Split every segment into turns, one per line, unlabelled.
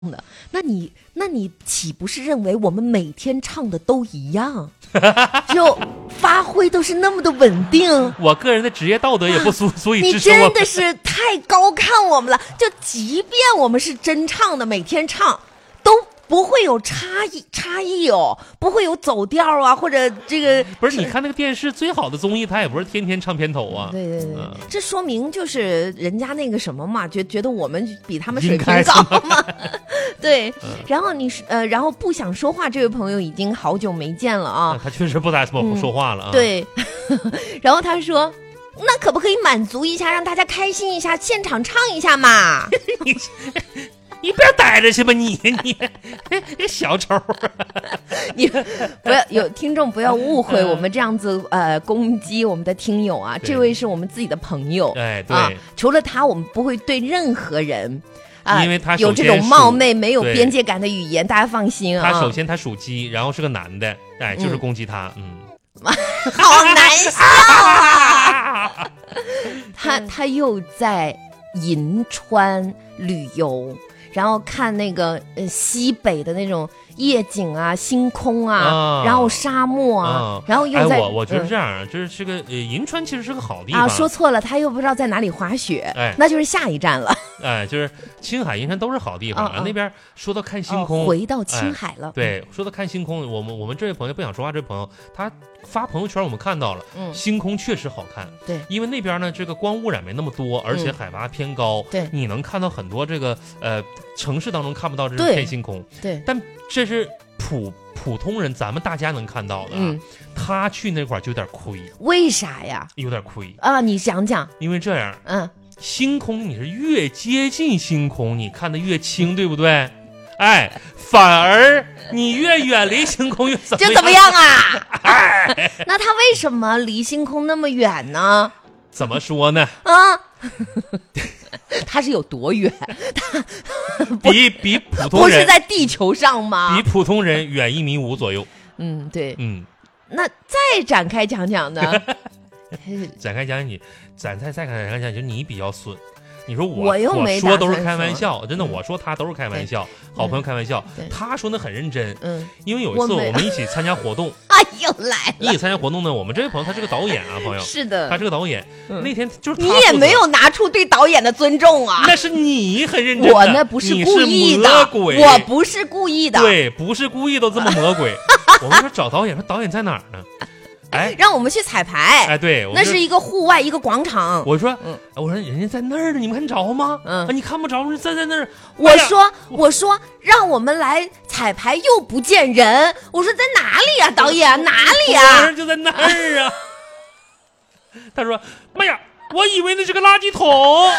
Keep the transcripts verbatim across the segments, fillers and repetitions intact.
的，那你那你岂不是认为我们每天唱的都一样，就发挥都是那么的稳定？
我个人的职业道德也不足足以支
持
我。
你真的是太高看我们了，就即便我们是真唱的，每天唱都不会有差异差异哦，不会有走调啊，或者这个
不是？你看那个电视最好的综艺，它也不是天天唱片头啊。
对对对，
嗯、
这说明就是人家那个什么嘛，觉觉得我们比他们水平高嘛。对，嗯、然后你呃，然后不想说话这位朋友已经好久没见了啊。
他确实不咋怎么说话了啊。
嗯、对，然后他说。那可不可以满足一下，让大家开心一下，现场唱一下嘛？
你你不要待着去吧，你你你小丑！
你不要有听众不要误会我们这样子呃攻击我们的听友啊，这位是我们自己的朋友，
哎对、
啊，除了他，我们不会对任何人。啊，
因为他
有这种冒昧、没有边界感的语言，大家放心啊。
他首先他属鸡，然后是个男的，哎，就是攻击他，嗯。嗯
好难笑啊！他他又在银川旅游，然后看那个呃西北的那种夜景啊、星空啊，啊然后沙漠啊，啊然后又在。
哎、我我觉得这样啊，就是这个呃银川其实是个好地方啊。
说错了，他又不知道在哪里滑雪，哎，那就是下一站了。
哎，就是青海、银川都是好地方啊。啊那边说到看星空，
哦、回到青海了。
哎、对，说到看星空，我们我们这位朋友不想说话，这位朋友他发朋友圈，我们看到了，嗯，星空确实好看。
对，
因为那边呢，这个光污染没那么多，而且海拔偏高，
对、嗯，
你能看到很多这个呃城市当中看不到这种片星空。
对，
但这是普普通人，咱们大家能看到的。嗯，他去那块就有点亏。
为啥呀？
有点亏
啊！你讲讲。
因为这样，
嗯。
星空你是越接近星空你看得越清，对不对？哎，反而你越远离星空越怎么样？
就怎么样啊？哎，那他为什么离星空那么远呢？
怎么说呢？
啊，他是有多远？他
比比普通人
不是在地球上吗？
比普通人远一米五左右。
嗯，对，
嗯，
那再展开讲讲呢？
展开讲你，展开再展开讲，就你比较损。你说我
我又没
我说都是开玩笑，真的，我说他都是开玩笑，
嗯、
好朋友开玩笑。他说的很认真，
嗯，
因为有一次我们一起参加活动，
哎又来了，
一起参加活动呢。我们这位朋友他是个导演啊，朋友
是的，
他是个导演。嗯、那天就是他
你也没有拿出对导演的尊重啊，
那是你很认真，
我那不是故意的，
魔鬼
我不是故意的，
对，不是故意都这么魔鬼。我们说找导演，说导演在哪儿呢？哎，
让我们去彩排。
哎，对，
那是一个户外一个广场。
我说，嗯，我说人家在那儿呢，你们看着吗？嗯，啊、你看不着，我在在那儿。
我说、哎，我说让我们来彩排，又不见人。我说在哪里呀、啊，导演哪里呀、啊？
就在那儿啊。他说：“妈呀，我以为那是个垃圾桶。”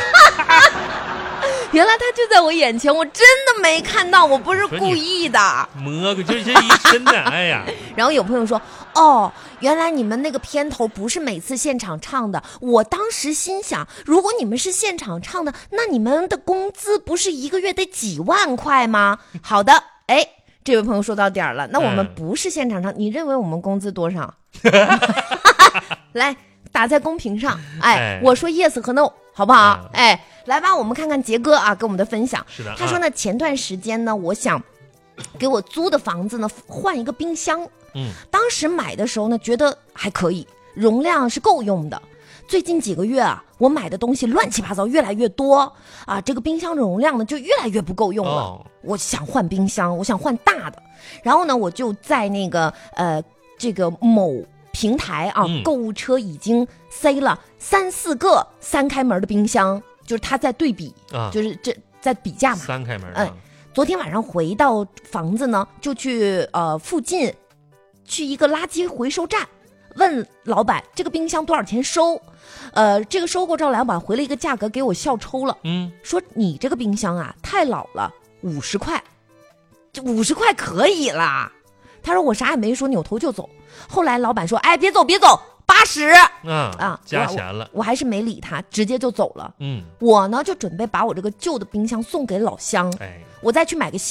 原来他就在我眼前，我真的没看到，我不是故意的。
魔鬼就是这一身的，哎呀！
然后有朋友说：“哦，原来你们那个片头不是每次现场唱的。”我当时心想，如果你们是现场唱的，那你们的工资不是一个月得几万块吗？好的，哎，这位朋友说到点儿了，那我们不是现场唱，嗯、你认为我们工资多少？来打在公屏上，哎，哎我说 yes 和 no。好不好？哎，哎来吧，我们看看杰哥啊，跟我们的分享。
是的，
他说呢，啊、前段时间呢，我想给我租的房子呢换一个冰箱。嗯，当时买的时候呢，觉得还可以，容量是够用的。最近几个月啊，我买的东西乱七八糟，越来越多啊，这个冰箱的容量呢就越来越不够用了。哦、我想换冰箱，我想换大的。然后呢，我就在那个呃这个某。平台啊，嗯、购物车已经塞了三四个三开门的冰箱，就是他在对比，啊、就是这在比价嘛。
三开门、啊。
嗯，昨天晚上回到房子呢，就去呃附近去一个垃圾回收站，问老板这个冰箱多少钱收？呃，这个收购站老板回了一个价格给我笑抽了，嗯，说你这个冰箱啊太老了，五十块，这五十块可以啦。他说我啥也没说，扭头就走。后来老板说：“哎，别走，别走，八十
啊啊，加钱了。
我”我还是没理他，直接就走了。嗯，我呢就准备把我这个旧的冰箱送给老乡，哎，我再去买个新的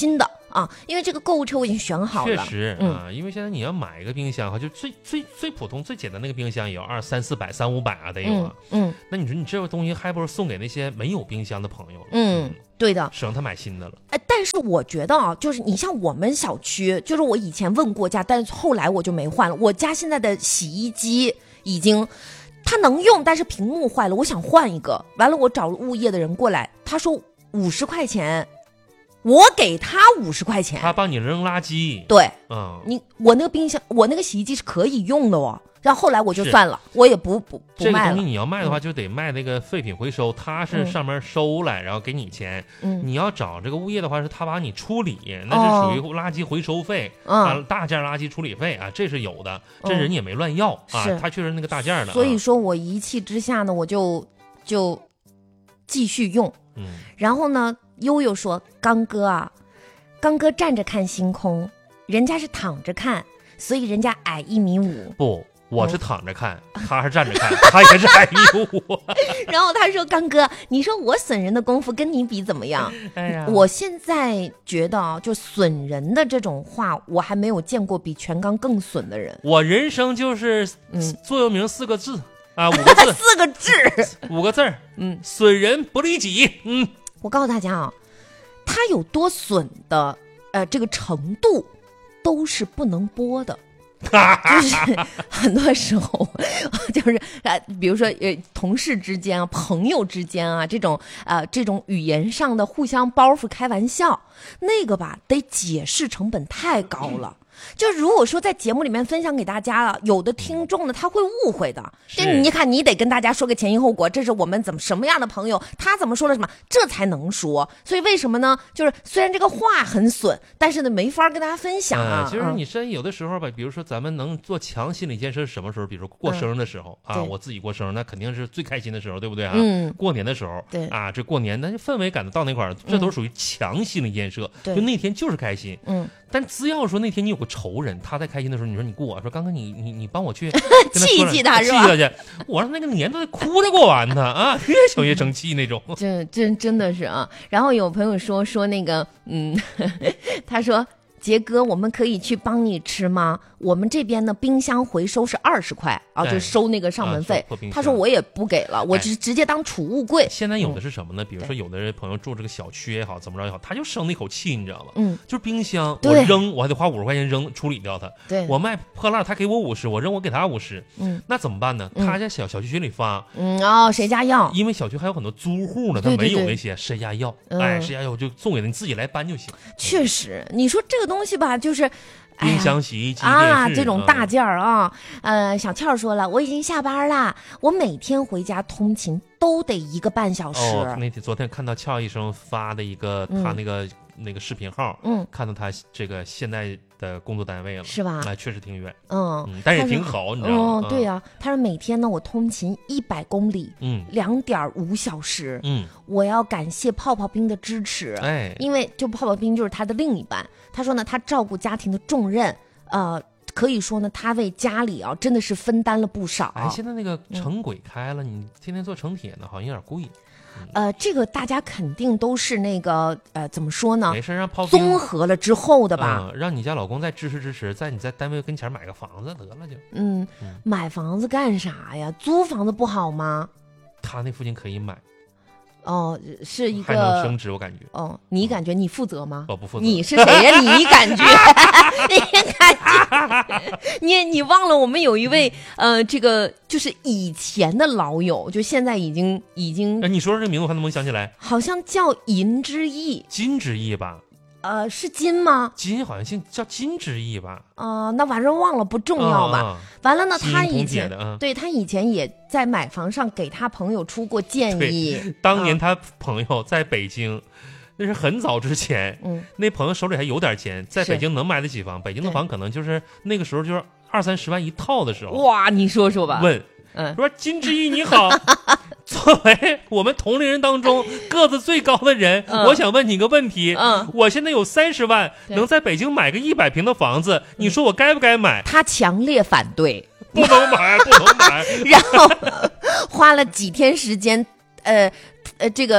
啊，因为这个购物车我已经选好了。
确实、
嗯、
啊，因为现在你要买一个冰箱哈，就最最最普通、最简单那个冰箱也有二三四百、三五百啊，得有啊。
嗯，嗯
那你说你这个东西还不如送给那些没有冰箱的朋友了。
嗯，嗯对的，
省他买新的了。
哎，但是我觉得啊，就是你像我们小区，就是我以前问过价，但是后来我就没换了。我家现在的洗衣机已经。它能用，但是屏幕坏了，我想换一个。完了，我找了物业的人过来，他说五十块钱，我给他五十块钱，
他帮你扔垃圾。
对，
嗯，
你我那个冰箱，我那个洗衣机是可以用的哦。然后后来我就算了，我也不不不卖了。
这个东西你要卖的话，就得卖那个废品回收，他是上面收来，然后给你钱。
嗯，
你要找这个物业的话，是他帮你处理，那是属于垃圾回收费、哦、啊，大件垃圾处理费啊，这是有的。这人也没乱要、嗯、啊，他确实那个大件的。
所以说我一气之下呢，我就就继续用。
嗯，
然后呢，悠悠说：“刚哥啊，刚哥站着看星空，人家是躺着看，所以人家矮一米五。”
不。我是躺着看，嗯、他是站着看，他也是矮一米五。
然后他说：“刚哥，你说我损人的功夫跟你比怎么样？”
哎呀，
我现在觉得啊，就损人的这种话，我还没有见过比全刚更损的人。
我人生就是座右铭四个字、嗯、啊，五个字，
四个字，
五个字，
嗯，
损人不利己。嗯，
我告诉大家啊，他有多损的，呃，这个程度都是不能播的。就是很多时候，就是呃，比如说呃，同事之间啊，朋友之间啊，这种呃，这种语言上的互相包袱、开玩笑，那个吧，得解释成本太高了。就如果说在节目里面分享给大家了，有的听众呢他会误会的。就你看，你得跟大家说个前因后果，这是我们怎么什么样的朋友，他怎么说了什么，这才能说。所以为什么呢？就是虽然这个话很损，但是呢没法跟大家分享啊。
呃、就是你身有的时候吧，比如说咱们能做强心理建设是什么时候？比如说过生日的时候、嗯、啊，我自己过生日那肯定是最开心的时候，对不对啊？
嗯。
过年的时候，
对
啊，这过年那氛围感到那块儿，这都属于强心理建设。嗯、就那天就是开心。
嗯。
但只要说那天你有个仇人，他在开心的时候，你说你过我说刚刚你你你帮我去
气气他是吧？
气他去，我说那个年都得哭着过完他啊，越想越生气那种。
这真真的是啊。然后有朋友说说那个嗯，他说杰哥，我们可以去帮你吃吗？我们这边的冰箱回收是二十块啊，就收那个上门费。
啊、
他说我也不给了，我就直接当储物柜。
现在有的是什么呢？嗯、比如说有的朋友住这个小区也好，怎么着也好，他就生那口气，你知道吗？
嗯，
就是冰箱我扔，我还得花五十块钱扔处理掉它。
对，
我卖破烂，他给我五十，我扔我给他五十。
嗯，
那怎么办呢？
嗯、
他在小小区群里发，
嗯哦，谁家要？
因为小区还有很多租户呢，他没有那些，谁家要，
嗯、
哎，谁家要我就送给他，你自己来搬就行。
确实，你说这个东西吧，就是。
冰箱、洗衣机、
啊，这种大件儿啊，呃，小俏说了，我已经下班了，我每天回家通勤都得一个半小时。
哦，那天昨天看到俏医生发的一个、嗯、他那个那个视频号，
嗯，
看到他这个现在的工作单位了，
是吧？
哎、呃，确实挺远，
嗯，
嗯但是也挺好，你知道吗？
嗯，对呀、啊，他说每天呢，我通勤一百公里，
嗯，
两点五小时，
嗯，
我要感谢泡泡冰的支持，
哎，
因为就泡泡冰就是他的另一半，他说呢，他照顾家庭的重任。呃，可以说呢，他为家里啊，真的是分担了不少。
哎，现在那个城轨开了，嗯、你天天坐城铁呢，好像有点贵。
嗯、呃，这个大家肯定都是那个呃，怎么说呢？
没事，让泡冰
综合了之后的吧、
嗯。让你家老公再支持支持，在你在单位跟前买个房子得了就。
嗯，嗯买房子干啥呀？租房子不好吗？
他那附近可以买。
哦，是一个
还能升值，我感觉。
哦，你感觉你负责吗？
我不负责。
你是谁呀？你感觉？你感觉？你你忘了我们有一位呃，这个就是以前的老友，就现在已经已经。
哎，你说说这名字，我还能不能想起来？
好像叫银之翼。
金之翼吧？
呃，是金吗？
金好像姓叫金之翼吧？
啊、呃，那反正忘了，不重要吧？
啊、
完了呢，他以前、
嗯、
对他以前也在买房上给他朋友出过建议。
当年他朋友在北京，啊、那是很早之前，
嗯，
那朋友手里还有点钱，在北京能买得起房。北京的房可能就是那个时候就是二三十万一套的时候。
哇，你说说吧。
问。
嗯，
说金之翼你好，作为我们同龄人当中个子最高的人，
嗯、
我想问你个问题。
嗯，
我现在有三十万，能在北京买个一百平的房子，你说我该不该买？
他强烈反对，
不能买，不能买。
然后花了几天时间，呃呃，这个大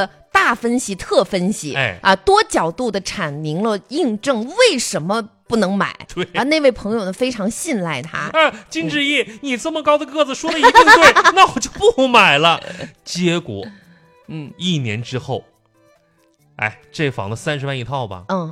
大分析、特分析，
哎
啊，多角度的阐明了、印证为什么不能买。
对
啊，那位朋友呢非常信赖他。
啊，金志毅，嗯、你这么高的个子说的一定对，那我就不买了。结果，
嗯，
一年之后，哎，这房子三十万一套吧，
嗯。